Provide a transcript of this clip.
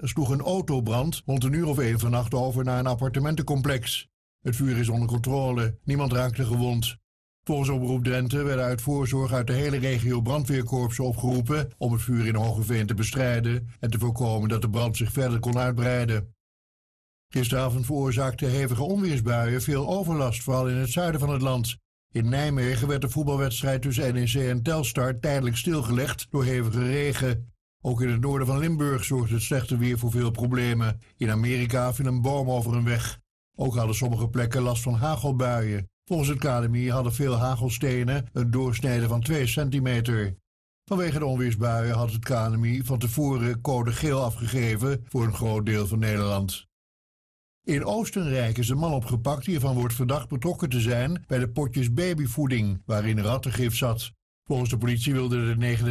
sloeg een autobrand rond 1:01 vannacht over naar een appartementencomplex. Het vuur is onder controle, niemand raakte gewond. Volgens Omroep Drenthe werden uit voorzorg uit de hele regio brandweerkorpsen opgeroepen om het vuur in Hoogeveen te bestrijden en te voorkomen dat de brand zich verder kon uitbreiden. Gisteravond veroorzaakten hevige onweersbuien veel overlast, vooral in het zuiden van het land. In Nijmegen werd de voetbalwedstrijd tussen NEC en Telstar tijdelijk stilgelegd door hevige regen. Ook in het noorden van Limburg zorgde het slechte weer voor veel problemen. In Amerika viel een boom over een weg. Ook hadden sommige plekken last van hagelbuien. Volgens het KNMI hadden veel hagelstenen een doorsnede van 2 centimeter. Vanwege de onweersbuien had het KNMI van tevoren code geel afgegeven voor een groot deel van Nederland. In Oostenrijk is een man opgepakt die ervan wordt verdacht betrokken te zijn bij de potjes babyvoeding waarin rattengif zat. Volgens de politie wilde de